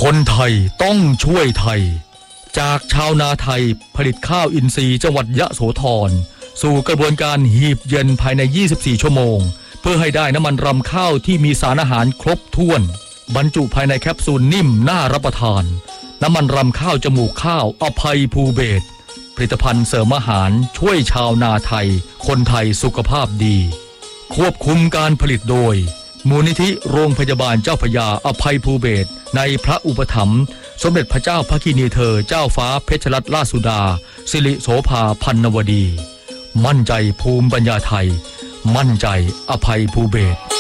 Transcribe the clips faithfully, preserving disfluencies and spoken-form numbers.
คนไทยต้องช่วยไทยจากชาวนาไทยผลิตข้าวอินทรีย์จังหวัดยะโสธรสู่กระบวนการหีบเย็นภายในยี่สิบสี่ชั่วโมงเพื่อให้ได้น้ำมันรำข้าวที่มีสารอาหารครบถ้วนบรรจุภายในแคปซูลนิ่มน่ารับประทานน้ำมันรำข้าวจมูกข้าวอภัยภูเบศรผลิตภัณฑ์เสริมอาหารช่วยชาวนาไทยคนไทยสุขภาพดีควบคุมการผลิตโดยมูลนิธิโรงพยาบาลเจ้าพระยาอภัยภูเบศรในพระอุปถัมภ์สมเด็จพระเจ้าพระกินีเธอเจ้าฟ้าเพชรรัตนราชสุดาสิริโสภาพันนวดีมั่นใจภูมิปัญญาไทยมั่นใจอภัยภูเบศร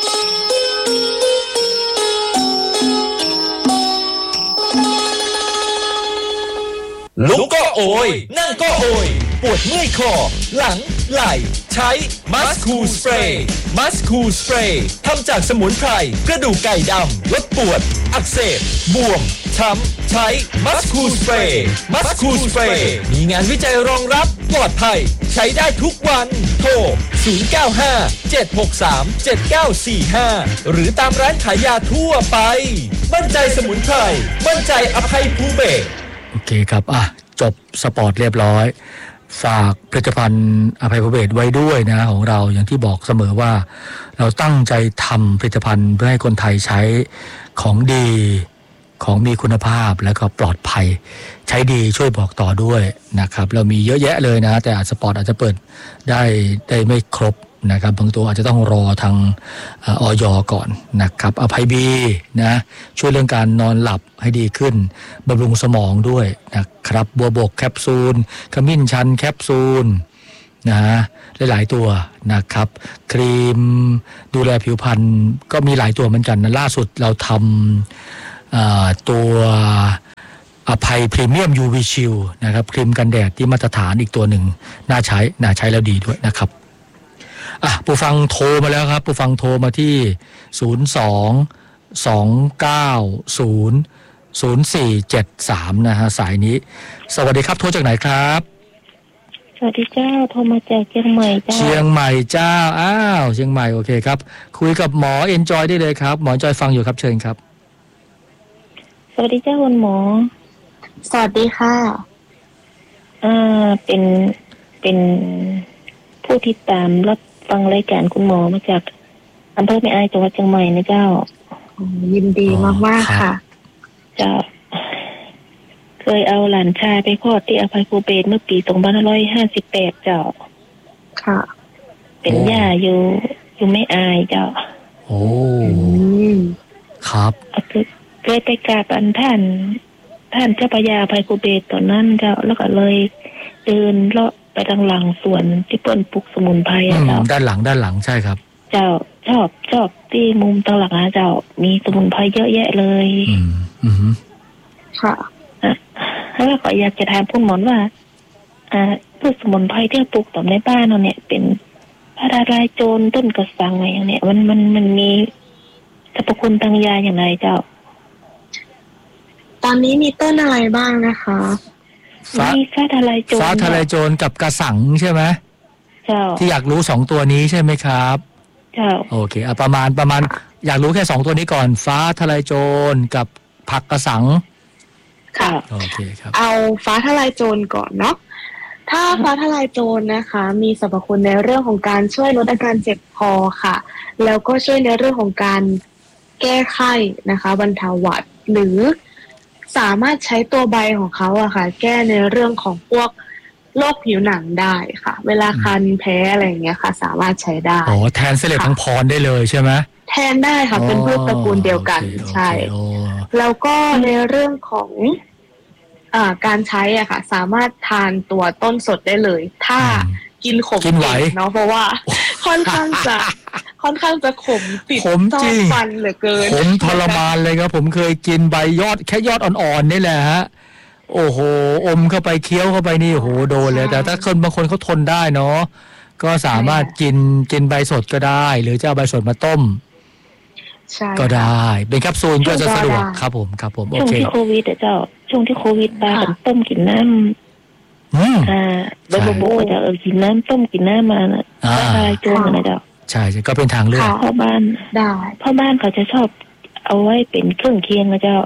ลุกก็โอยนั่งก็โอยปวดเมื่อยคอหลังไหล่ใช้มัสคูสเปรย์มัสคูสเปรย์ทำจากสมุนไพรกระดูกไก่ดำลดปวดอักเสบบวมช้ำใช้มัสคูสเปรย์มัสคูสเปรย์มีงานวิจัยรองรับปลอดภัยใช้ได้ทุกวันโทรศูนย์ เก้า ห้า เจ็ด หก สาม เจ็ด เก้า สี่ ห้าหรือตามร้านขายยาทั่วไปมั่นใจสมุนไพรมั่นใจอภัยภูเบศรโอเคครับอ่ะจบสปอร์ตเรียบร้อยฝากผลิตภัณฑ์อภัยภูเบศรไว้ด้วยนะของเราอย่างที่บอกเสมอว่าเราตั้งใจทำผลิตภัณฑ์เพื่อให้คนไทยใช้ของดีของมีคุณภาพแล้วก็ปลอดภัยใช้ดีช่วยบอกต่อด้วยนะครับเรามีเยอะแยะเลยนะแต่สปอร์ตอาจจะเปิดได้ได้ไม่ครบนะครับบางตัวอาจจะต้องรอทางออยก่อนนะครับอภัยบีนะช่วยเรื่องการนอนหลับให้ดีขึ้นบำรุงสมองด้วยนะครับบัวบกแคปซูลขมิ้นชันแคปซูลนะหลายๆตัวนะครับครีมดูแลผิวพรรณก็มีหลายตัวเหมือนกันนะล่าสุดเราทำตัวอภัยพรีเมียม ยู วี Shield นะครับครีมกันแดดที่มาตรฐานอีกตัวหนึ่งน่าใช้น่าใช้แล้วดีด้วยนะครับอ่ะผู้ฟังโทรมาแล้วครับผู้ฟังโทรมาที่ศูนย์ สอง สอง เก้า ศูนย์ ศูนย์ สี่ เจ็ด สามนะฮะสายนี้สวัสดีครับโทรจากไหนครับสวัสดีเจ้าโทรมาจากเชียงใหม่เจ้าเชียงใหม่เจ้าอ้าวเชียงใหม่โอเคครับคุยกับหมอเอ็นจอยได้เลยครับหมอจอยฟังอยู่ครับเชิญครับสวัสดีเจ้าคุณหมอสวัสดีค่ะอ่าเป็นเป็นผู้ที่ตามรับฟังรายการคุณหมอมาจากอำเภอแม่อายจังหวัดเชียงใหม่นะเจ้ายินดีมากๆค่ะเจ้าเคยเอาหลานชายไปคลอดที่อภัยภูเบศรเมื่อปีสองพันห้าร้อยห้าสิบแปดเจ้าค่ะเป็นย่าอยู่อยู่แม่อายเจ้าโอ้ครับเคยไปกราบอันท่านท่านเจ้าพระยาอภัยภูเบศรตอนนั้นเจ้าแล้วก็เลยเดินเลาะไปทางหลังสวนที่เปิ้นปลูกสมุนไพรอ่ะเจ้าด้านหลังด้านหลังใช่ครับเจ้าชอบชอบที่มุมทางหลังนะเจ้ามีสมุนไพรเยอะแยะเลยอืมอืมค่ะแล้วก็อยากจะถามคุณหมอว่าอ่าพืชสมุนไพรที่ปลูกต่อในบ้านเราเนี่ยเป็นพาราลายโจรต้นกระสังอะไรอย่างเนี้ยมันมันมันมีสรรพคุณทางยาอย่างไรเจ้าตอนนี้มีต้นอะไรบ้างนะคะมีฟ้าทลายโจรฟ้าทลายโจรกับกระสังใช่ไหมเจ้าที่อยากรู้สองตัวนี้ใช่ไหมครับเจ้าโอเคอ่ะประมาณประมาณอยากรู้แค่สองตัวนี้ก่อนฟ้าทลายโจรกับผักกระสังค่ะโอเคครับเอาฟ้าทลายโจรก่อนเนาะถ้าฟ้าทลายโจรนะคะมีสรรพคุณในเรื่องของการช่วยลดอาการเจ็บคอค่ะแล้วก็ช่วยในเรื่องของการแก้ไข้นะคะบรรเทาหวัดหรือสามารถใช้ตัวใบของเขาอะค่ะแก้ในเรื่องของพวกโรคผิวหนังได้ค่ะเวลาคันแพ้อะไรอย่างเงี้ยค่ะสามารถใช้ได้อ๋อแทนเสลดทั้งพรได้เลยใช่ไหมแทนได้ค่ะเป็นพืชตระกูลเดียวกันใช่แล้วก็ในเรื่องของอ่าการใช้อ่ะค่ะสามารถทานตัวต้นสดได้เลยถ้ากินขมเนาะเพราะว่าค่อนข้างจะค่อนข้างจะขมติดต่อฟันเหลือเกินผมทรมานเลยครับผมเคยกินใบยอดแค่ยอดอ่อนๆนี่แหละฮะโอ้โหอมเข้าไปเคี้ยวเข้าไปนี่โอ้โหโดนเลยแต่ถ้าคนบางคนเขาทนได้เนาะก็สามารถกินกินใบสดก็ได้หรือจะเอาใบสดมาต้มก็ได้เป็นแคปซูลก็จะสะดวกครับผมครับผมโอเคช่วงที่โควิดเจ้าช่วงที่โควิดบ้านต้มกินน้ำอ่าบางโบจะเออกินน้ำต้มกินน้ำมาน่ะอะไรโจรนะเจ้าใช่ก็เป็นทางเลือกพ่อบ้านได้พ่อบ้านเขาจะชอบเอาไว้เป็นเครื่องเคียงนะเจ้า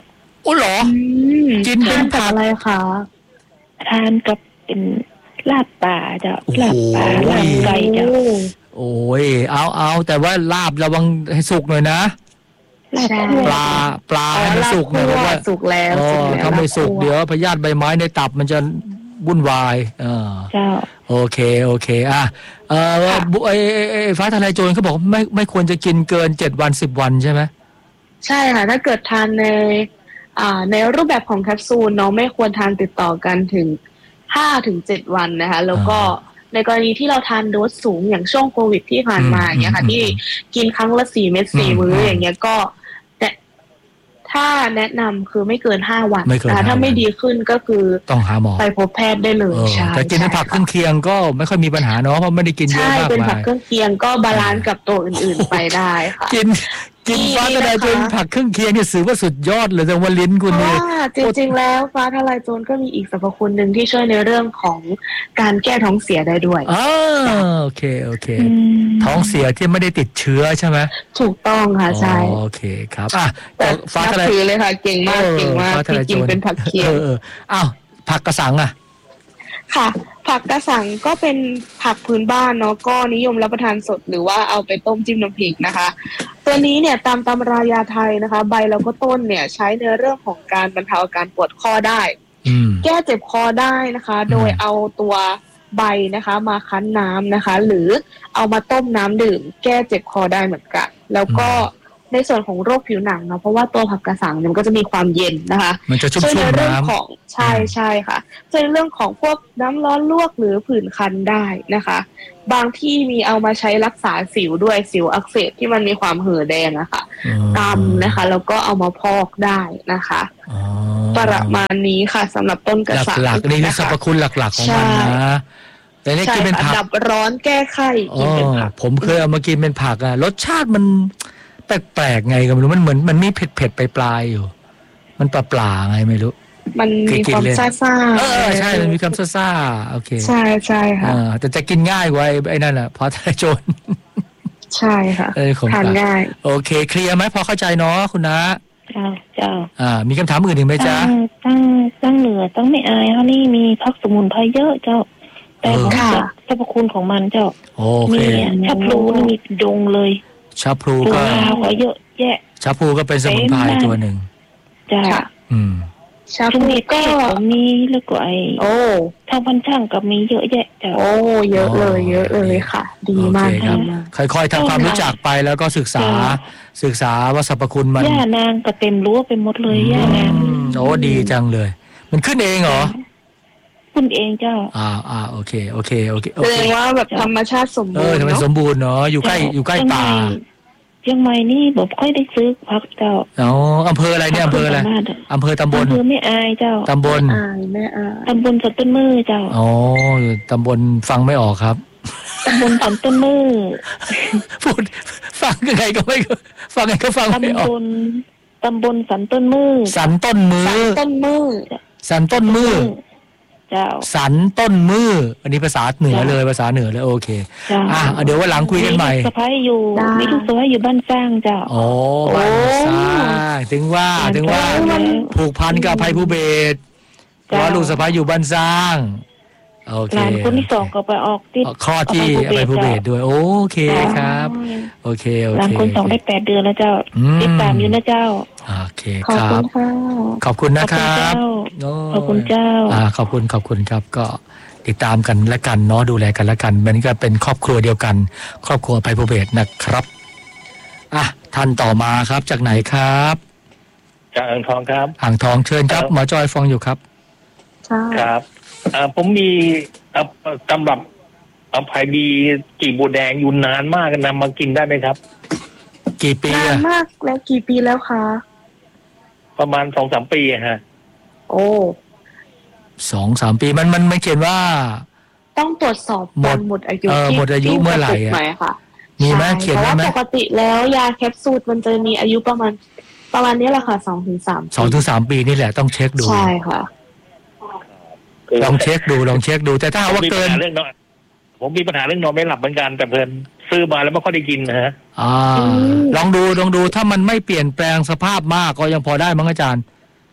โอ้เหรออืมกินเป็นทานกับอะไรคะทานกับเป็นลาบป่าเจ้าโอ้โหลาบป่าลาบไก่เจ้าโอ้ยเอาเอาแต่ว่าลาบระวังให้สุกหน่อยนะลาบใช่คั่วปลาปลาอ๋อให้มันลาบสุกหน่อยเพคั่วราะว่าสุกแล้วอ๋อสุกแล้วถ้าไม่สุกลาบคั่วเดี๋ยวพยาธิใบไม้ในตับมันจะวุ่นวายเออเจ้าโอเคโอเคอ่ะเออค่ะบุไอ้ไอ้ไอ้ฟ้าทลายโจรเขาบอกไม่ไม่ควรจะกินเกินเจ็ดวันสิบวันใช่ไหมใช่ค่ะถ้าเกิดทานในอ่าในรูปแบบของแคปซูลเนาะไม่ควรทานติดต่อกันถึงห้าถึงเจ็ดวันนะคะแล้วก็ในกรณีที่เราทานโดสสูงอย่างช่วงโควิดที่ผ่านมาอย่างเงี้ยค่ะที่กินครั้งละสี่เม็ดสี่มื้ออย่างเงี้ยก็แต่ถ้าแนะนำคือไม่เกินห้าวันไม่เกินนะคะห้าถ้าไม่วันดีขึ้นก็คือต้องหาหมอไปพบแพทย์ได้เลยเออใช่แต่กินเป็นผักเครื่องเคียงก็ไม่ค่อยมีปัญหาเนาะเพราะไม่ได้กินเยอะใช่มากเป็นมาผักยเครื่องเคียงก็บาลานซ์กับตัวอื่นๆไปได้ค่ะกินกินนี่ฟ้าทลายโจรนะคะผักเครื่องเคียงเนี่ยถือว่าสุดยอดเลยแต่ว่าลิ้นคุณเพนี่ราะว่าจริงๆแล้วฟ้าทลายโจรก็มีอีกสรรพคุณหนึ่งที่ช่วยในเรื่องของการแก้ท้องเสียได้ด้วยอ่าโอเคโอเคอืมท้องเสียที่ไม่ได้ติดเชื้อใช่ไหมถูกต้องค่ะใช่อ๋อโอเคครับอ่ะแต่ฟ้านับทลายถือเลยค่ะ เก่งมากเก่งมากฟ้ทที่ลายกินโจรเป็นผักเคียงอออออ้าวผักกระสังอ่ะค่ะ ผักกระสังก็เป็นผักพื้นบ้านเนาะก็นิยมรับประทานสดหรือว่าเอาไปต้มจิ้มน้ำพริกนะคะ ตัวนี้เนี่ยตามตำรายาไทยนะคะ ใบแล้วก็ต้นเนี่ยใช้ในเรื่องของการบรรเทาอาการปวดคอได้อืมแก้เจ็บคอได้นะคะ โดยอืมเอาตัวใบนะคะมาคั้นน้ำนะคะ หรือเอามาต้มน้ำดื่ม แก้เจ็บคอได้เหมือนกัน แล้วก็ในส่วนของโรคผิวหนังเนาะเพราะว่าตัวผักกระสังเนี่ยมันก็จะมีความเย็นนะคะมันจะชุ่ช่วยในมๆเรื่องน้ำของใช่ใช่ค่ะช่วยในเรื่องของพวกน้ำร้อนลวกหรือผื่นคันได้นะคะ บางที่มีเอามาใช้รักษาสิวด้วยสิวอักเสบที่มันมีความเห่อแดงอะค่ะอืมตำนะคะ แล้วก็เอามาพอกได้นะคะอ๋อประมาณนี้ค่ะสำหรับต้นกระสังหลักๆนี่คือนะสรคะรพคุณหลักๆของใช่มันนะแต่นี่ใช่กินเป็นค่ะผักดับร้อนแก้ไข้อ๋กินเป็นอผักผมเคยเอามากินเป็นผักอะรสชาติมันแปลกๆไงก็ไม่รู้มันเหมือนมันมีเผ็ดๆไปปลายๆอยู่ มันปลาปลาๆไงไม่รู้มันมีความเคยกินเลยซ่าๆเออใช่มันมีคำซ่าๆโอเคใช่ใช่ค่ะอ่าแต่จะกินง่ายกว่าไอ้ไอ้นั่นแหละเพราะทลายโจรใช่ค่ะเออของทานง่ายโอเคเคลียร์ไหมพอเข้าใจเนาะคุณนะเจ้าเจ้าอ่า มีคำถามอื่นอีกไหมจ๊ะตั้งตั้งตั้งเหนือตั้งไม่อายเขานี่มีพักสมุนไพรเยอะเจ้า แต่ผมค่ะจะสรรพคุณของมันเจ้าโอเคมีชับพลูนี่มีดงเลยชาพลูปลูก็กข้าวก็เยอะแยะชาพลูก็เป็นสมุนไพรตัวหนึ่งเจ้าค่ะอืมชาช่วงพูนี้ก็ก็มีแล้วก็ไอ้โอ้ทางพันช่างก็มีเยอะแยะเจ้าโอ้เยอะเลยเยอะเลยค่ะ ดีมากโอเคคดีรับมากค่อยๆทำความรู้จักไปแล้วก็ศึกษาจ้ะศึกษาว่าสรรพคุณมันย่านางก็เต็มรั้วไปหมดเลยย่านางอืมโอ้ดีจังเลย มันขึ้นเองเหรอคุณเองเจ้าอ่าอ่าโอเคโอเคโอเคโอแสเคดงว่าแบบธรรมชาติสมเอบูอรณ์ทำไมเนาะสมบูรณ์เนาะอยู่ใกล้อยู่ใกล้ป่าเชียงใหม่นี่ผมค่อยได้ซื้อพักเจ้าอ๋ออำเภออะไรเนี่ยอำเภออะไรอำเภอตำบลอำเภอไม่อายเจ้าตำบลอายแม่อายตำบลสันต้นมือเจ้าอ๋อตำบลฟังไม่ออกครับตำบลสันต้นมือพูดฟังยังไงก็ไม่ฟังยังไงก็ฟังไม่อตำอบ กลตำบลสันต้นมือสันต้นมือสันต้นมือสันต้นมือเจ้าสันต้นมือ อันนี้ภาษาเหนือเลยภาษาเหนือเลยโอเคเจ้าอ่ะเดี๋ยววันหลังคุยกันใหม่ลูกสะพ้ายอยู่มีลูกสะพ้ายอยู่บ้านสร้างเจ้าโอ้บ้านสร้างถึงว่าถึงว่ามันผูกพันกับภัยภูเบศรเพราะว่าลูกสะพ้ายอยู่บ้านสร้างโอเคหลานคนที่สองก็ไปออกที่ข้อที่ภัยภูเบศรด้วยโอเคครับ โอเคโอหลานเคคนสองได้แปดเดือนแล้วเจ้าอืมติดตามอยู่นะเจ้าโอเคขอบครัคุบณค่ะขอบคุณขนะอบคคุณรับเจ้าโอ้ขอบคุณเจ้าอ่าขอบคุณขอบคุณครับก็ติดตามกันและกันเนาะดูแลกันและกันมันก็เป็นครอบครัวเดียวกัน ครอบครัวภัยภูเบศรนะครับอ่ะท่านต่อมาครับจากไหนครับจากอ่างทองครับอ่างทองเชิญครับครับหมอจอยฟังอยู่ครับใช่ครับอ่าผมมีอ่าตำรับอภัยดีกีบบัวแดงอยู่นานมากนำมากินได้ไหมครับกี่ปีนานอะมากแล้วกี่ปีแล้วคะประมาณสองสามปีอะฮะโอ้สองสามปีมันมันมันเขียนว่าต้องตรวจสอบหมวัดนหมดอายุเออที่หมดอายุที่เมื่อไหร่อะกะตุกน่อยค่ะมีไหมใช่เขียนเพไว้ราะไหมว่าปกติแล้วยาแคปซูลมันจะมีอายุประมาณ ประมาณนี้แหละค่ะสองถึงสามสองถึงสามปีนี่แหละต้องเช็คดูใช่ค่ะลองเช็คดูลองเช็คดูแต่ถ้าผหากมว่ามีปัเกิญนหาเรื่องนอนผมมีปัญหาเรื่องนอนไม่หลับเหมือนกันแต่เพลินซื้อมาแล้วไม่ค่อยได้กินนะฮะอ่าอืมลองดูลองดูถ้ามันไม่เปลี่ยนแปลงสภาพมากก็ยังพอได้มั้งอาจารย์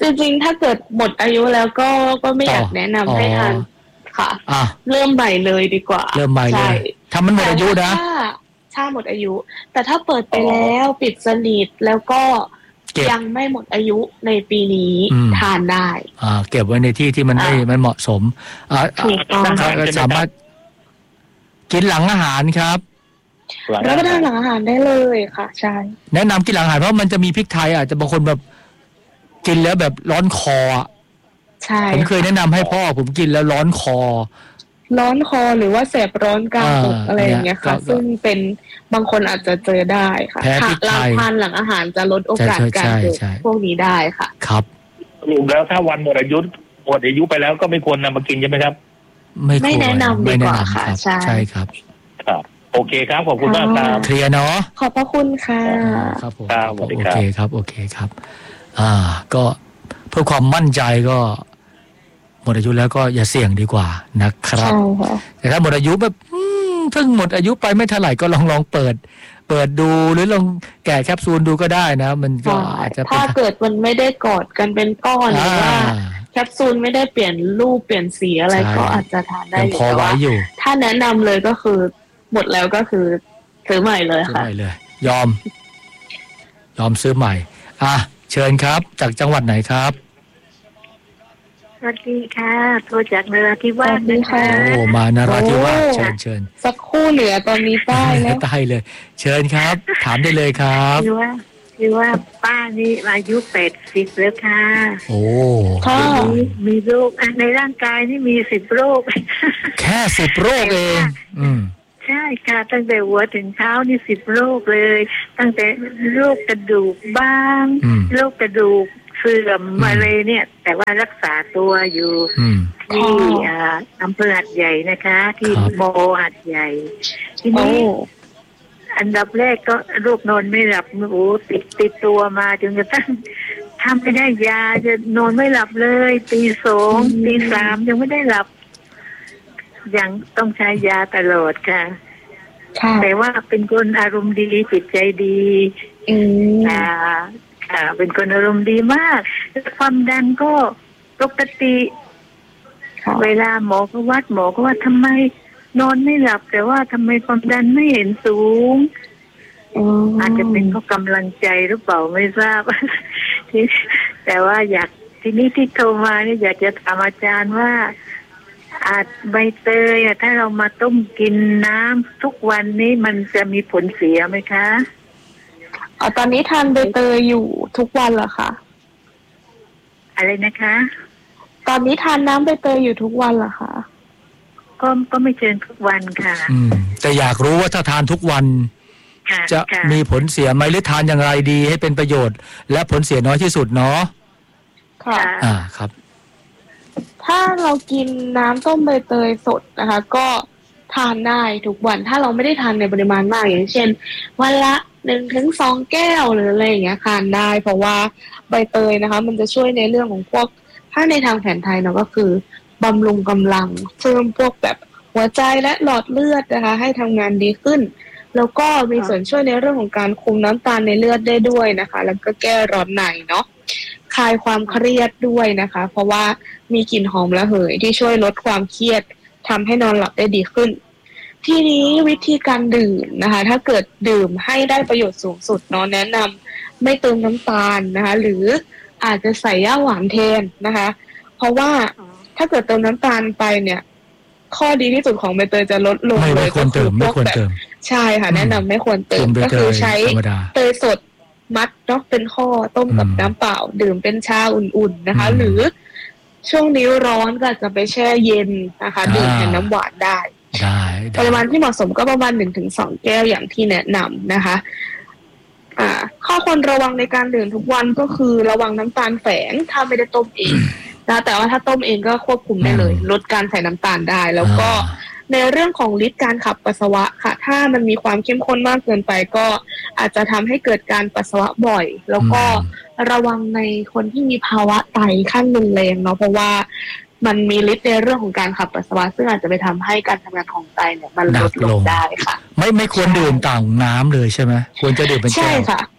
จริงๆถ้าเกิดหมดอายุแล้วก็ก็ไม่อยากแนะนำให้ทานค่ะเริ่มใหม่เลยดีกว่าเริ่มใหม่เลยถ้ามันหมดอายุนะถ้าหมดอายุ แต่ถ้าเปิดไปแล้วปิดสนิทแล้วก็ยังไม่หมดอายุในปีนี้ทานได้อ่าเก็บไว้ในที่ที่มันไม่มันเหมาะสมอ่าสามารถกินหลังอาหารครับแล้วก็ทานหลังอาหารได้เลยค่ะใช่แนะนำกินหลังอาหารเพราะมันจะมีพริกไทยอาจจะบางคนแบบกินแล้วแบบร้อนคอใช่ผมเคยแนะนำให้พ่อผมกินแล้วร้อนคอร้อนคอหรือว่าแสบร้อนกลางอกอะไรอย่างเงี้ยค่ะซึ่งเป็นบางคนอาจจะเจอได้ค่ะหลังทานหลังอาหารจะลดโอกาสการเกิดพวกนี้ได้ค่ะครับรวมแล้วถ้าวันหมดอายุหมดอายุไปแล้วก็ไม่ควรนำมากินใช่ไหมครับไม่ไม่แนะนำดีกว่าค่ะใช่ใช่ครับครับโอเคครับขอบคุณมากครับเคลียร์เนาะขอบพระคุณค่ะครับผมโอเคครับโอเคครับอ่าก็เพื่อความมั่นใจก็หมดอายุแล้วก็อย่าเสี่ยงดีกว่านะครับแต่ถ้าหมดอายุแบบเพิ่งหมดอายุไปไม่เท่าไหร่ก็ลองลองเปิดเปิดดูหรือลองแกะแคปซูลดูก็ได้นะมันก็อาจจะถ้าเกิดมันไม่ได้กอดกันเป็นก้อนหรือว่าแคปซูลไม่ได้เปลี่ยนรูปเปลี่ยนสีอะไรก็อาจจะทานได้พอไว้อยู่ถ้าแนะนำเลยก็คือหมดแล้วก็คือซื้อใหม่เลยค่ะซื้อใหม่เลยยอมยอมซื้อใหม่อ่ะเชิญครับจากจังหวัดไหนครับสวัสดีค่ะโทรจากนราธิวาสนะคะโอ้มานราธิวาสเชิญเชิญสักครู่เหลือตอนนี้ใต้แล้วใต้เลยเชิญครับถามได้เลยครับคือว่าคือว่าป้านี่อายุแปดสิบแล้วค่ะโอ้มีมีโรคในร่างกายนี่มีสิบโรคแค่สิบโรคเองอืมใช่ค่ะตั้งแต่หัวถึงเท้านี่สิบโรคเลยตั้งแต่โรคกระดูกบ้างโรคกระดูกเสื่อมอะไรเนี่ยแต่ว่ารักษาตัวอยู่ที่อำเภอหัดใหญ่นะคะที่โมหัดใหญ่ทีนี้อันดับแรกก็โรคนอนไม่หลับโอ้ติดติดตัวมาจนกระทั่งทำไม่ได้ยาจะนอนไม่หลับเลยตีสองตีสามยังไม่ได้หลับยังต้องใช้ยาตลอดค่ะแต่ว่าเป็นคนอารมณ์ดีจิตใจดีอ่าค่ะเป็นคนอารมณ์ดีมากความดันก็ปกติเวลาหมอก็วัดหมอก็ว่าทำไมนอนไม่หลับแต่ว่าทำไมความดันไม่เห็นสูงอาจจะเป็นเพราะกำลังใจหรือเปล่าไม่ทราบแต่ว่าอยากทีนี้ที่โทรมาเนี่ยอยากจะถามอาจารย์ว่าอาจใบเตยถ้าเรามาต้มกินน้ำทุกวันนี้มันจะมีผลเสียไหมคะอ๋อตอนนี้ทานใบเตยอยู่ทุกวันเหรอคะอะไรนะคะตอนนี้ทานน้ำใบเตยอยู่ทุกวันเหรอคะก็ก็ไม่เชิงทุกวันค่ะอืมแต่อยากรู้ว่าถ้าทานทุกวันจะมีผลเสียไหมหรือทานอย่างไรดีให้เป็นประโยชน์และผลเสียน้อยที่สุดเนาะค่ะอ่าครับถ้าเรากินน้ำต้มใบเตยสดนะคะก็ทานได้ทุกวันถ้าเราไม่ได้ทานในปริมาณมากอย่างเช่นวันละหนึ่งถึงสองแก้วหรืออะไรอย่างเงี้ยทานได้เพราะว่าใบเตยนะคะมันจะช่วยในเรื่องของพวกถ้าในทางแผนไทยเนาะก็คือบำรุงกำลังเพิ่มพวกแบบหัวใจและหลอดเลือดนะคะให้ทำงานดีขึ้นแล้วก็มีส่วนช่วยในเรื่องของการคุมน้ำตาลในเลือดได้ด้วยนะคะแล้วก็แก้ร้อนในเนาะคลายความเครียดด้วยนะคะเพราะว่ามีกลิ่นหอมระเหยที่ช่วยลดความเครียดทำให้นอนหลับได้ดีขึ้นทีนี้วิธีการดื่มนะคะถ้าเกิดดื่มให้ได้ประโยชน์สูงสุดเนาะแนะนำไม่เติมน้ำตาลนะคะหรืออาจจะใส่ย่าหวานแทนนะคะเพราะว่าถ้าเกิดเติมน้ำตาลไปเนี่ยข้อดีที่สุดของใบเตยจะลดลงเลยก็คือพวกแบบใช่ค่ะแนะนำไม่ควรเติมก็คือใช้เตยสดมัดเนาะเป็นข้อต้มกับน้ำเปล่าดื่มเป็นชาอุ่นๆนะคะหรือช่วงนี้ร้อนก็จะไปแช่เย็นนะคะดื่มแทนน้ำหวานได้ปริมาณที่เหมาะสมก็ประมาณ หนึ่งถึงสอง แก้วอย่างที่แนะนำนะคะอ่าข้อควรระวังในการดื่มทุกวันก็คือระวังน้ำตาลแฝงถ้าไม่ได้ต้มเองนะแต่ว่าถ้าต้มเองก็ควบคุมได้เลยลดการใส่น้ำตาลได้แล้วก็ในเรื่องของฤทธิ์การขับปัสสาวะค่ะถ้ามันมีความเข้มข้นมากเกินไปก็อาจจะทำให้เกิดการปัสสาวะบ่อยแล้วก็ระวังในคนที่มีภาวะไตขั้นรุนแรงเนาะเพราะว่ามันมีฤทธิ์ในเรื่องของการขับปัสสาวะซึ่งอาจจะไปทำให้การทำงานของไตเนี่ยมันลดลงได้ค่ะไม่ไม่ควรดื่มต่างน้ำเลยใช่ไหมควรจะดื่มเป็นแก้วใช่ค่ะ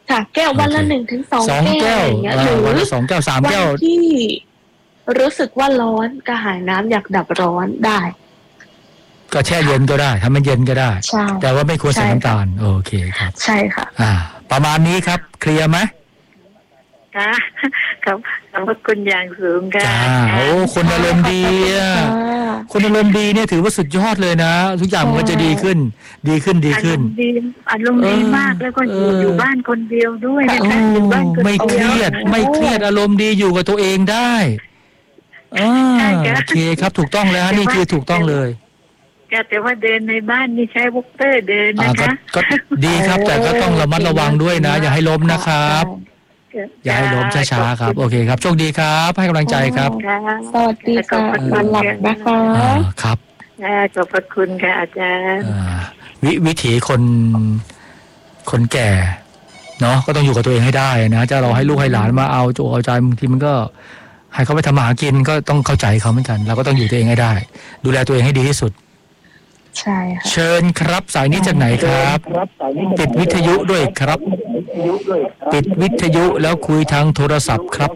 ค่ะแก้ววันละหนึ่งถึงสองแก้วอย่างเงี้ยหรือวันละสองแก้วสามแก้วที่รู้สึกว่าร้อนกระหายน้ำอยากดับร้อนได้ก็แช่เย็นก็ได้ทำมันเย็นก็ได้แต่ว่าไม่ควรใส่น้ำตาลโอเคครับใช่ค่ะอ่าประมาณนี้ครับเคลียร์ไหมค่ะครับขอบคุณอย่างสูงค่ะจ้าโอ้คนอารมณ์ดีอ่ะคนอารมณ์ดีเนี่ยถือว่าสุดยอดเลยนะทุกอย่างมันจะดีขึ้นดีขึ้นดีขึ้นอารมณ์ดีมากแล้วก็อยู่อยู่บ้านคนเดียวด้วยนะคะอยู่บ้านคนเดียวไม่เครียดไม่เครียดอารมณ์ดีอยู่กับตัวเองได้อ่าโอเคครับถูกต้องแล้วนี่คือถูกต้องเลยแต่ว่าเดินในบ้านนี่ใช้วอล์กเตอร์เดินนะคะก็ดีครับแต่ก็ต้องระมัดระวังด้วยนะอย่าให้ล้มนะครับอย่าให้ล้มช้าๆครับโอเคครับโชคดีครับให้กำลังใจครับสวัสดีค่ะวันหลับนะคะครับขอบพระคุณค่ะอาจารย์วิวิถีคนคนแก่เนาะก็ต้องอยู่กับตัวเองให้ได้นะจะเราให้ลูกให้หลานมาเอาโจเอาใจบางทีมันก็ให้เขาไปทำมาหากินก็ต้องเข้าใจเขาเหมือนกันเราก็ต้องอยู่ตัวเองให้ได้ดูแลตัวเองให้ดีที่สุดใช่ค่ะเชิญครับสายนี้จากไหนครับปิดวิทยุด้วยครับปิดวิทยุแล้วคุยทางโทรศัพท์ครับ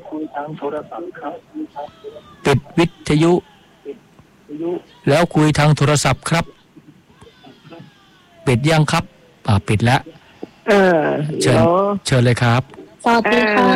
ปิดวิทยุแล้วคุยทางโทรศัพท์ครับปิดยังครับอ่าปิดแล้วเออเชิญเชิญเลยครับสวัสดีค่ะ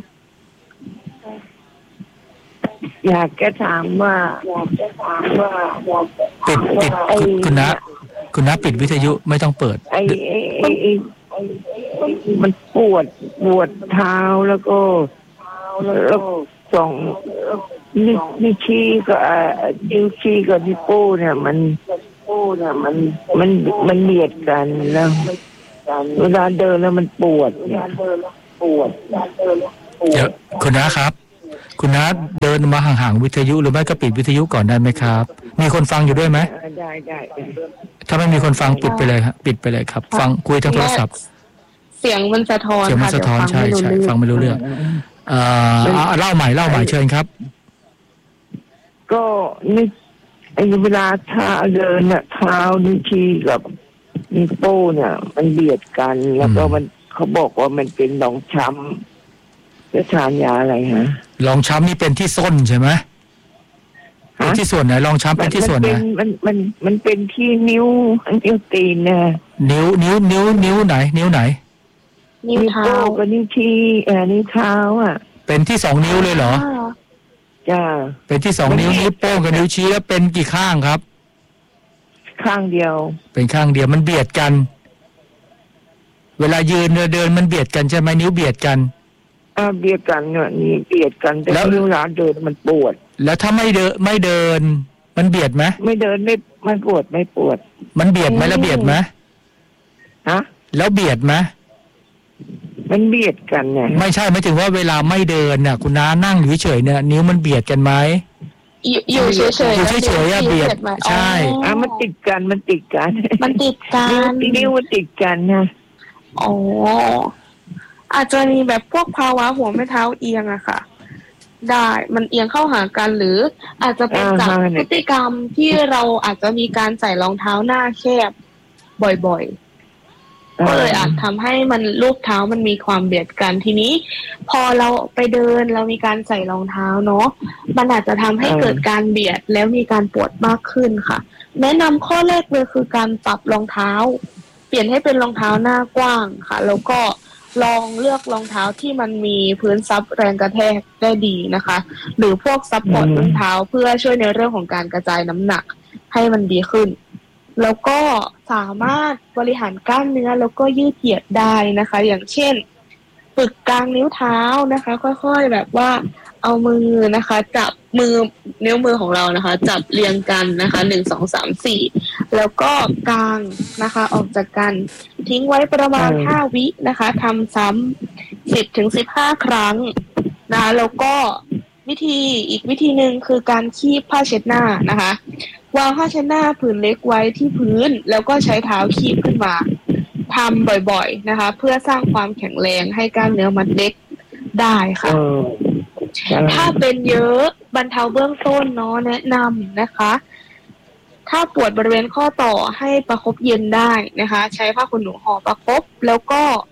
อยากจะถามว่าอยากจะถามว่าปิดปิดคุณนะคุณนะปิดวิทยุไม่ต้องเปิดไอ้ไอ้ไอ้มันปวดปวดเท้าแล้วก็แล้วสองนิ้วนิ้วชี้กับนิ้วชี้กับนิ้วโป้เนี่ยมันโป้เนี่ยมันมันมันเบียดกันแล้วเวลาเดินแล้วมันปวดเนี่ยปวดเดี๋ยวคุณนะครับคุณนัทเดินมาห่างๆวิทยุหรือไม่ก็ปิดวิทยุก่อนได้ไหมครับมีคนฟังอยู่ด้วยไหมได้ได้ถ้าไม่มีคนฟังปิดไปเลยครับปิดไปเลยครับฟังคุยทางโทรศัพท์เสียงมันสะท้อนเสียงมันสะท้อนใช่ใช่ฟังไม่รู้เรื่องเอ่อเล่าใหม่เล่าใหม่เชิญครับก็นี่ไอ้เวลาเท้าเดินเนี่ยเท้านิ้วชี้กับนิ้วโป้เนี่ยมันเบียดกันแล้วก็มันเขาบอกว่ามันเป็นรองช้ำจะทานยาอะไรฮะรองช้ำนี่เป็นที่ส้นใช่ไหมเป็นที่ส่วนไหนรองช้ำเป็นที่ส่วนไหนมันมันมันเป็นที่นิ้วนิ้วตีนนะนิ้วนิ้วนิ้วนิ้วไหนนิ้วไหนนิ้วเท้ากับนิ้วชี้เอ่อนิ้วเท้าอ่ะเป็นที่สองนิ้วเลยเหรอจ้าเป็นที่สองนิ้วนิ้วโป้งกับนิ้วชี้แล้วเป็นกี่ข้างครับข้างเดียวเป็นข้างเดียวมันเบียดกันเวลายืนเดินมันเบียดกันใช่ไหมนิ้วเบียดกันอ่าเบียดกันเนี่ยนี่เบียดกันแต่เวลาเดินมันปวดแล้วถ้าไม่เดินไม่เดินมันเบียดไหมไม่เดินไม่มันปวดไม่ปวดมันเบียดไหมแล้วเบียดไหมฮะแล้วเบียดไหมมันเบียดกันเนี่ยไม่ใช่หมายถึงว่าเวลาไม่เดินน่ะคุณน้านั่งอยู่เฉยเนี่ยนิ้วมันเบียดกันไหมอยู่เฉยๆอยู่เฉยๆอะเบียดใช่อ่ะมันติดกันมันติดกันมันติดกันนิ้วมันติดกันนะอ๋ออาจจะมีแบบพวกภาวะหัวไม่เท้าเอียงอะค่ะได้มันเอียงเข้าหากันหรืออาจจะเป็นจากพฤติกรรมที่เราอาจจะมีการใส่รองเท้าหน้าแคบบ่อยๆก็เลยอาจทำให้มันรูปเท้ามันมีความเบียดกันทีนี้พอเราไปเดินเรามีการใส่รองเท้าเนาะมันอาจจะทำให้เกิดการเบียดแล้วมีการปวดมากขึ้นค่ะแนะนำข้อแรกเลยคือการปรับรองเท้าเปลี่ยนให้เป็นรองเท้าหน้ากว้างค่ะแล้วก็ลองเลือกรองเท้าที่มันมีพื้นซับแรงกระแทกได้ดีนะคะหรือพวกซับพอร์ตรองเท้าเพื่อช่วยในเรื่องของการกระจายน้ำหนักให้มันดีขึ้นแล้วก็สามารถบริหารกล้ามเนื้อแล้วก็ยืดเหยียดได้นะคะอย่างเช่นฝึกกลางนิ้วเท้านะคะค่อยๆแบบว่าเอามือนะคะจับมือนิ้วมือของเรานะคะจับเรียงกันนะคะหนึ่งสองสามสี่แล้วก็กางนะคะออกจากกันทิ้งไว้ประมาณห้าวินะคะทำซ้ำสิบถึงสิบห้าครั้งนะแล้วก็วิธีอีกวิธีหนึ่งคือการคีบผ้าเช็ดหน้านะคะวางผ้าเช็ดหน้าผืนเล็กไว้ที่พื้นแล้วก็ใช้เท้าคีบขึ้นมาทำบ่อยๆนะคะเพื่อสร้างความแข็งแรงให้กล้ามเนื้อมัดเล็กได้ค่ะถ้าเป็นเยอะบรรเทาเบื้องต้นเนาะแนะนำนะคะถ้าปวดบริเวณข้อต่อให้ประคบเย็นได้นะคะใช้ผ้าขนหนูห่อประคบแล้วก็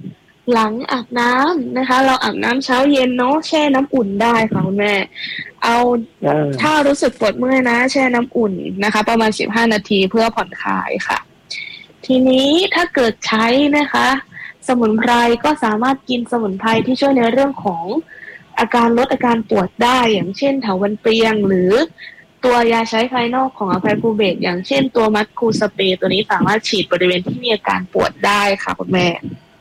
หลังอาบน้ำนะคะเราอาบน้ำเช้าเย็นเนาะแช่น้ำอุ่นได้ค่ะคุณแม่เอาถ้ารู้สึกปวดเมื่อยนะแช่น้ำอุ่นนะคะประมาณสิบห้านาทีเพื่อผ่อนคลายค่ะทีนี้ถ้าเกิดใช้นะคะสมุนไพรก็สามารถกินสมุนไพรที่ช่วยในเรื่องของอาการลดอาการปวดได้อย่างเช่นเถาวัลย์เปรียงหรือตัวยาใช้ภายนอกของอภัยภูเบศรอย่างเช่นตัวมัดคูสเปรย์ตัวนี้สามารถฉีดบริเวณที่มีอาการปวดได้ค่ะคุณแม่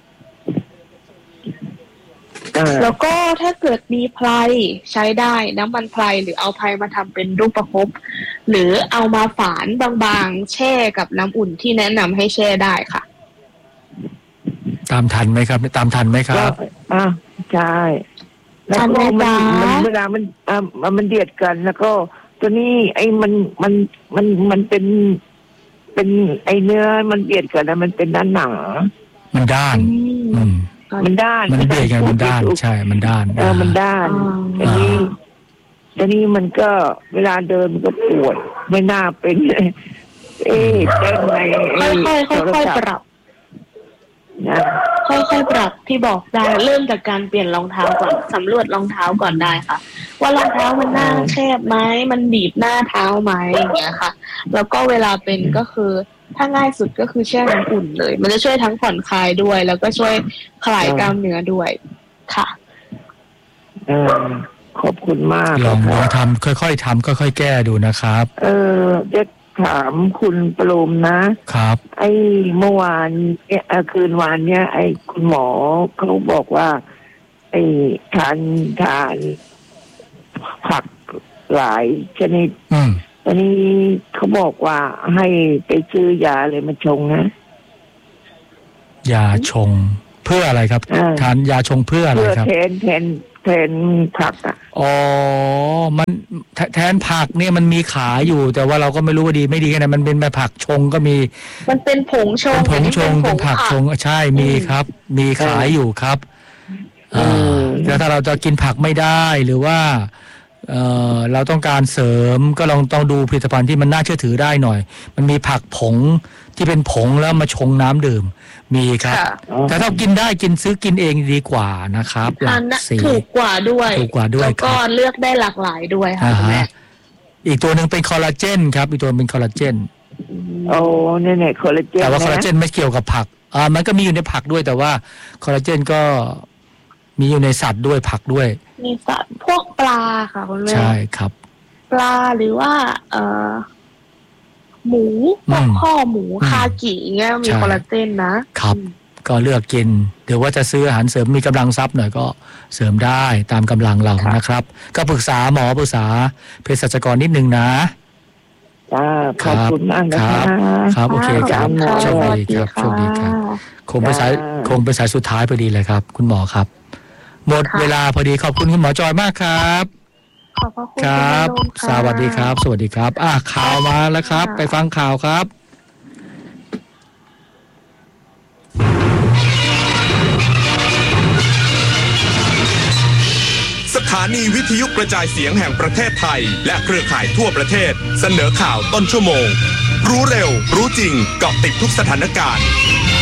แล้วก็ถ้าเกิดมีไพรใช้ได้น้ำมันไพรหรือเอาไพรมาทำเป็นรูปประคบหรือเอามาฝานบางๆแช่กับน้ำอุ่นที่แนะนำให้แช่ได้ค่ะตามทันไหมครับตามทันไหมครับอ่าใช่แล้วก็มันมันเวลามันอ่ามันเดือดกันแล้วก็ตัวนี้ไอ้มันมันมันมันเป็นเป็นไอ้เนื้อมันเบียดกันแล้วมันเป็นด้านหนังมันด้านอืมมันด้านมันเบียดกันมันด้านใช่มันด้านเออมันด้านทีนี้ทีนี้มันก็เวลาเดินมันก็ปวดไม่น่าเป็นเอ๊ะเต้นไงค่อยๆค่อยๆปรับนะค่อยๆปรับที่บอกได้เริ่มจากการเปลี่ยนรองเท้าก่อนสำรวจรองเท้าก่อนได้ค่ะว่ารองเท้ามันหน้าแคบไหมมันบีบหน้าเท้าไหมอย่างเงี้ยค่ะแล้วก็เวลาเป็นก็คือถ้าง่ายสุดก็คือแช่น้ำอุ่นเลยมันจะช่วยทั้งผ่อนคลายด้วยแล้วก็ช่วยคลายกล้ามเนื้อด้วยค่ะเออขอบคุณมากลองลองทำค่อยๆทำค่อยๆแก้ดูนะครับเออเด็กถามคุณประโลมนะครับไอ้เมื่อวานเนี่ยคืนวานเนี่ยไอ้คุณหมอเขาบอกว่าไอ้ทานทานผักหลายชนิดตอนนี้เขาบอกว่าให้ไปซื้อยาอะไรมาชงนะยาชงเพื่ออะไรครับทานยาชงเพื่ออะไรครับเพื่อแทนแทนแทนผักอ่ะอ๋อมันแทนผักเนี่ยมันมีขายอยู่แต่ว่าเราก็ไม่รู้ว่าดีไม่ดีแค่ไหนมันเป็นแบบผักชงก็มีมันเป็นผงชงผงชงเป็นผักชงใช่มีครับมีขายอยู่ครับอ่าแต่ถ้าเราจะกินผักไม่ได้หรือว่าเอ่อเราต้องการเสริมก็ลองต้องดูผลิตภัณฑ์ที่มันน่าเชื่อถือได้หน่อยมันมีผักผงที่เป็นผงแล้วมาชงน้ำดื่มมีครับแต่ถ้ากินได้กินซื้อกินเองดีกว่านะครับหลักสีถูกกว่าด้วยถูกกว่าด้วยแล้วก็เลือกได้หลากหลายด้วยค่ะแม่อีกตัวหนึ่งเป็นคอลลาเจนครับอีกตัวเป็นคอลลาเจนโอ้เนี่ยๆคอลลาเจนแต่ว่าคอลลาเจนไม่เกี่ยวกับผักอ่ามันก็มีอยู่ในผักด้วยแต่ว่าคอลลาเจนก็มีอยู่ในสัตว์ด้วยผักด้วยมีสัตว์พวกปลาค่ะคุณแม่ใช่ครับปลาหรือว่าเอ่อหมูพวกข้อหมูคากิเงี้ยมีคอลลาเจนนะครับก็เลือกกินหรือว่าจะซื้ออาหารเสริมมีกำลังทรัพย์หน่อยก็เสริมได้ตามกำลังเรานะครับก็ปรึกษาหมอปรึกษาเภสัชกรนิดนึงนะขอบคุณมากนะครับครับโอเคครับโชคดีครับโชคดีครับคงเป็นสายคงเป็นสายสุดท้ายพอดีเลยครับคุณหมอครับหมดเวลาพอดีขอบคุณคุณหมอจอยมากครับขอบคุณครับสวัสดีครับสวัสดีครับอ่ะข่าวมาแล้วครับไปฟังข่าวครับสถานีวิทยุกระจายเสียงแห่งประเทศไทยและเครือข่ายทั่วประเทศเสนอข่าวต้นชั่วโมงรู้เร็วรู้จริงเกาะติดทุกสถานการณ์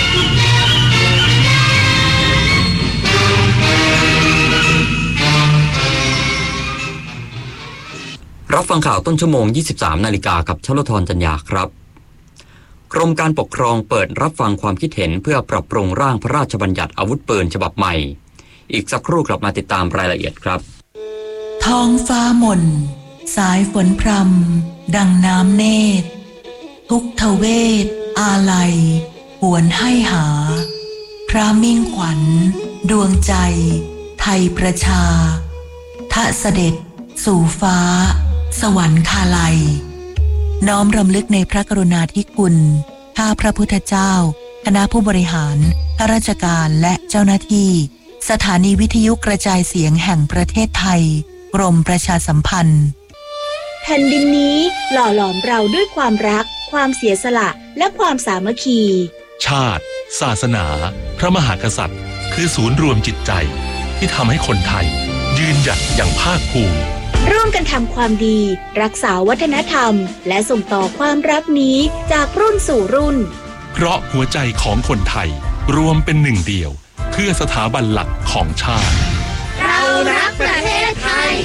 รับฟังข่าวต้นชั่วโมง ยี่สิบสาม นาฬิกากับชลธรจัญญาครับกรมการปกครองเปิดรับฟังความคิดเห็นเพื่อปรับปรุงร่างพระราชบัญญัติอาวุธปืนฉบับใหม่อีกสักครู่กลับมาติดตามรายละเอียดครับท้องฟ้าหม่นสายฝนพรำดังน้ำเนตรทุกทเวทอาลัยหวนให้หาพระมิ่งขวัญดวงใจไทยประชาทะเสด็จสู่ฟ้าสวรรคาลัยน้อมรำลึกในพระกรุณาธิคุณข้าพระพุทธเจ้าคณะผู้บริหารข้าราชการและเจ้าหน้าที่สถานีวิทยุกระจายเสียงแห่งประเทศไทยกรมประชาสัมพันธ์แผ่นดินนี้หล่อหลอมเราด้วยความรักความเสียสละและความสามัคคีชาติศาสนาพระมหากษัตริย์คือศูนย์รวมจิตใจที่ทำให้คนไทยยืนหยัดอย่างภาคภูมิร่วมกันทำความดีรักษาวัฒนธรรมและส่งต่อความรักนี้จากรุ่นสู่รุ่นเพราะหัวใจของคนไทยรวมเป็นหนึ่งเดียวคพื่อสถาบันหลักของชาติเรารักประเทศไทย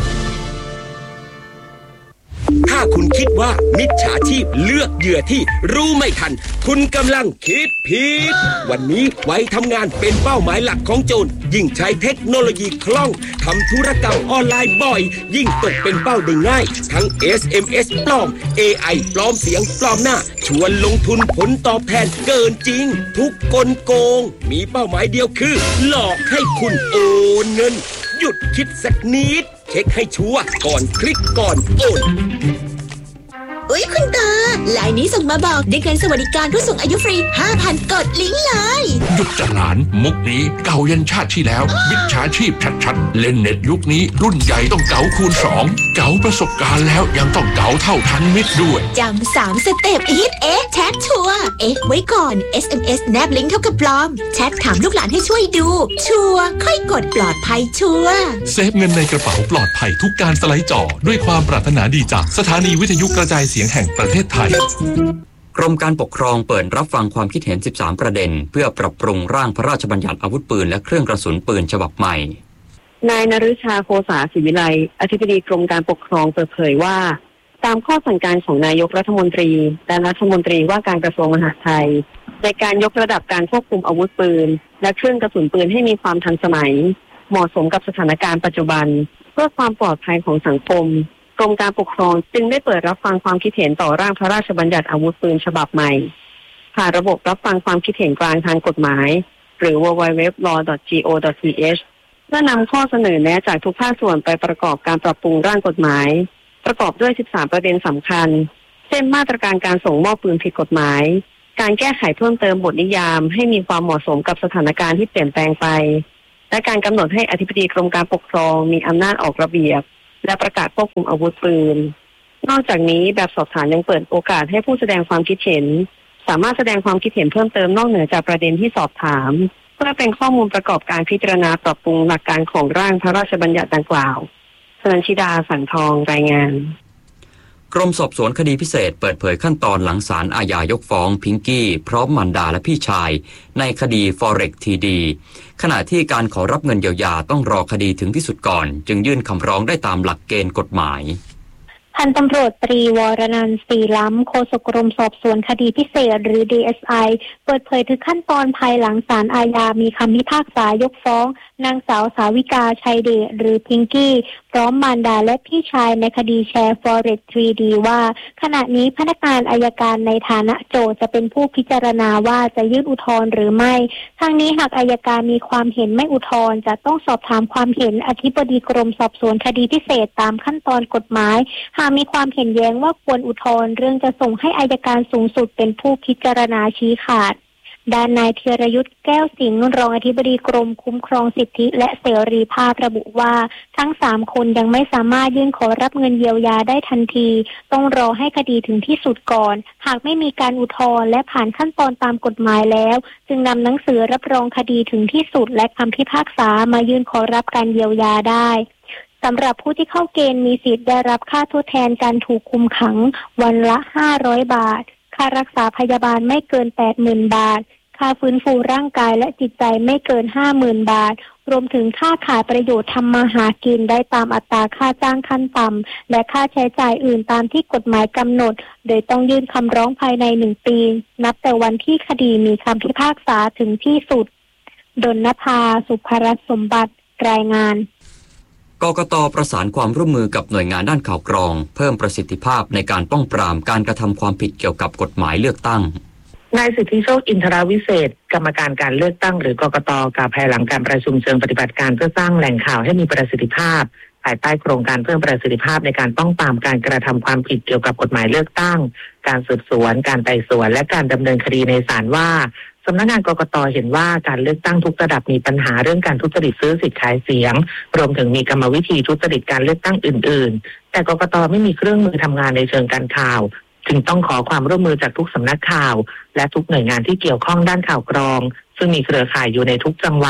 ถ้าคุณคิดว่ามิจฉาชีพเลือกเหยื่อที่รู้ไม่ทันคุณกำลังคิดผิดวันนี้ไว้ทำงานเป็นเป้าหมายหลักของโจรยิ่งใช้เทคโนโลยีคล่องทำธุรกรรมออนไลน์บ่อยยิ่งตกเป็นเป้าได้ง่ายทั้ง เอส เอ็ม เอส ปลอม เอ ไอ ปลอมเสียงปลอมหน้าชวนลงทุนผลตอบแทนเกินจริงทุกกลโกงมีเป้าหมายเดียวคือหลอกให้คุณโอนเงินหยุดคิดสักนิดเช็คให้ชัวร์ก่อนคลิกก่อนโอนอุ๊ยคุณตาไลน์นี้ส่งมาบอกได้เงินสวัสดิการผู้สูงอายุฟรี ห้าพัน กดลิงก์เลยหยุดจะหลานมุกนี้เก่ายันชาติที่แล้วมิจฉาชีพชัดๆเล่นเน็ตยุคนี้รุ่นใหญ่ต้องเก๋าคูณสองเก๋าประสบการณ์แล้วยังต้องเก๋าเท่าทันมิตรด้วยจำสามสเต็ปอีทเอ๊ะแชทชัวร์เอ๊ะไว้ก่อน เอส เอ็ม เอส แนบลิงก์เท่ากับปลอมแชทถามลูกหลานให้ช่วยดูชัวร์ค่อยกดปลอดภัยชัวร์เซฟเงินในกระเป๋าปลอดภัยทุกการสไลด์จอด้วยความปรารถนาดีจากสถานีวิทยุกระจายเสียงแห่งประเทศไทยกรมการปกครองเปิดรับฟังความคิดเห็นสิบสามประเด็นเพื่อปรับปรุงร่างพระราชบัญญัติอาวุธปืนและเครื่องกระสุนปืนฉบับใหม่นายนฤชาโคสาศิวิไลอธิบดีกรมการปกครองเปิดเผยว่าตามข้อสั่งการของนายกรัฐมนตรีและรัฐมนตรีว่าการกระทรวงมหาดไทยในการยกระดับการควบคุมอาวุธปืนและเครื่องกระสุนปืนให้มีความทันสมัยเหมาะสมกับสถานการณ์ปัจจุบันเพื่อความปลอดภัยของสังคมกรมการปกครองจึงได้เปิดรับฟังความคิดเห็นต่อร่างพระราชบัญญัติอาวุธปืนฉบับใหม่ผ่านระบบรับฟังความคิดเห็นกลางทางกฎหมายหรือ ดับเบิลยู ดับเบิลยู ดับเบิลยู ดอท ลอ ดอท จี โอ ดอท ที เอช เพื่อนำข้อเสนอแนะจากทุกภาคส่วนไปประกอบการปรับปรุงร่างกฎหมายประกอบด้วยสิบสามประเด็นสำคัญเช่นมาตรการการส่งมอบปืนผิดกฎหมายการแก้ไขเพิ่มเติมบทนิยามให้มีความเหมาะสมกับสถานการณ์ที่เปลี่ยนแปลงไปและการกำหนดให้อธิบดีกรมการปกครองมีอำนาจออกระเบียบและประกาศควบคุมอาวุธปืนนอกจากนี้แบบสอบถามยังเปิดโอกาสให้ผู้แสดงความคิดเห็นสามารถแสดงความคิดเห็นเพิ่มเติมนอกเหนือจากประเด็นที่สอบถามเพื่อเป็นข้อมูลประกอบการพิจารณาปรับปรุงหลักการของร่างพระราชบัญญัติดังกล่าวสนันชิดาสังทองรายงานกรมสอบสวนคดีพิเศษเปิดเผยขั้นตอนหลังศาลอาญายกฟ้องพิงกี้พร้อมมารดาและพี่ชายในคดี Forex ที ดี ขณะที่การขอรับเงินเยียวยาต้องรอคดีถึงที่สุดก่อนจึงยื่นคำร้องได้ตามหลักเกณฑ์กฎหมายพันตำรวจตรีวรนันท์ศรีล้ำโฆษกกรมสอบสวนคดีพิเศษหรือ ดี เอส ไอ เปิดเผยถึงขั้นตอนภายหลังศาลอาญามีคำพิพากษายกฟ้องนางสาวสาวิกาชัยเดชหรือพิงกี้พร้อมมารดาและพี่ชายในคดีแชร์ Forex ทรี ดี ว่าขณะนี้พนักงานอัยการในฐานะโจทก์จะเป็นผู้พิจารณาว่าจะยื่นอุทธรณ์หรือไม่ทั้งนี้หากอัยการมีความเห็นไม่อุทธรณ์จะต้องสอบถามความเห็นอธิบดีกรมสอบสวนคดีพิเศษตามขั้นตอนกฎหมายหากมีความเห็นแย้งว่าควรอุทธรณ์เรื่องจะส่งให้อัยการสูงสุดเป็นผู้พิจารณาชี้ขาดด้านนายธีรยุทธแก้วสิงห์รองอธิบดีกรมคุ้มครองสิทธิและเสรีภาพระบุว่าทั้งสามคนยังไม่สามารถยื่นขอรับเงินเยียวยาได้ทันทีต้องรอให้คดีถึงที่สุดก่อนหากไม่มีการอุทธรณ์และผ่านขั้นตอนตามกฎหมายแล้วจึงนำหนังสือรับรองคดีถึงที่สุดและคำพิพากษามายื่นขอรับการเยียวยาได้สำหรับผู้ที่เข้าเกณฑ์มีสิทธิ์ได้รับค่าทดแทนการถูกคุมขังวันละห้าร้อยบาทค่ารักษาพยาบาลไม่เกิน แปดหมื่น บาทค่าฟื้นฟูร่างกายและจิตใจไม่เกิน ห้าหมื่น บาทรวมถึงค่าขายประโยชน์ทำมาหากินได้ตามอัตราค่าจ้างขั้นต่ำและค่าใช้จ่ายอื่นตามที่กฎหมายกำหนดโดยต้องยื่นคำร้องภายในหนึ่งปีนับแต่วันที่คดีมีคำพิพากษาถึงที่สุดดลนภาสุภรัตน์สมบัติรายงานกกต.ประสานความร่วมมือกับหน่วยงานด้านข่าวกรองเพิ่มประสิทธิภาพในการป้องปรามการกระทำความผิดเกี่ยวกับกฎหมายเลือกตั้งนายสิทธิโชคอินทรวิเศษกรรมการการเลือกตั้งหรือกกต.กล่าวภายหลังการประชุมเชิงปฏิบัติการเพื่อสร้างแหล่งข่าวให้มีประสิทธิภาพภายใต้โครงการเพิ่มประสิทธิภาพในการป้องปรามการกระทำความผิดเกี่ยวกับกฎหมายเลือกตั้งการสืบสวนการไต่สวนและการดำเนินคดีในศาลว่าสำนักงานกกต.เห็นว่าการเลือกตั้งทุกระดับมีปัญหาเรื่องการทุจริตซื้อสิทธิ์ขายเสียงรวมถึงมีกรรมวิธีทุจริตการเลือกตั้งอื่นๆแต่กกต.ไม่มีเครื่องมือทำงานในเชิงการข่าวจึงต้องขอความร่วมมือจากทุกสำนักข่าวและทุกหน่วยงานที่เกี่ยวข้องด้านข่าวกรองซึ่งมีเครือข่ายอยู่ในทุกจังหวัด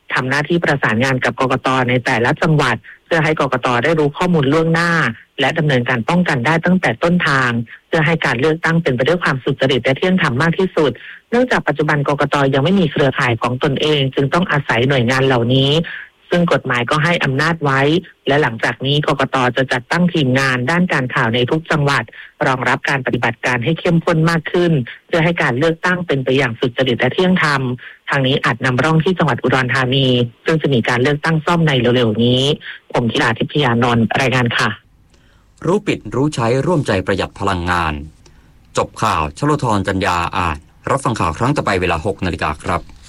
ทำหน้าที่ประสานงานกับกกต.ในแต่ละจังหวัดเพื่อให้กกต.ได้รู้ข้อมูลล่วงหน้าและดำเนินการป้องกันได้ตั้งแต่ต้นทางเพื่อให้การเลือกตั้งเป็นไปด้วยความสุจริตและเที่ยงธรรมมากที่สุดเนื่องจากปัจจุบันกกต.ยังไม่มีเครือข่ายของตนเองจึงต้องอาศัยหน่วยงานเหล่านี้ซึ่งกฎหมายก็ให้อำนาจไว้และหลังจากนี้กกต.จะจัดตั้งทีมงานด้านการข่าวในทุกจังหวัดรองรับการปฏิบัติการให้เข้มข้นมากขึ้นเพื่อให้การเลือกตั้งเป็นไปอย่างสุจริตและเที่ยงธรรมทางนี้อาจนำร่องที่จังหวัดอุดรธานีซึ่งจะมีการเลือกตั้งซ่อมในเร็วๆนี้ผมธีราทิพยานนท์รายงานค่ะรู้ปิดรู้ใช้ร่วมใจประหยัดพลังงานจบข่าวชโลธรจัญญาอ่านรับฟังข่าวครั้งต่อไปเวลาหกนาฬิกาครับ